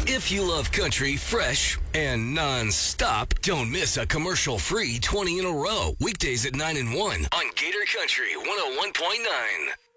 If you love country fresh and non-stop, don't miss a commercial-free 20 in a row. Weekdays at 9 and 1 on Gator Country 101.9.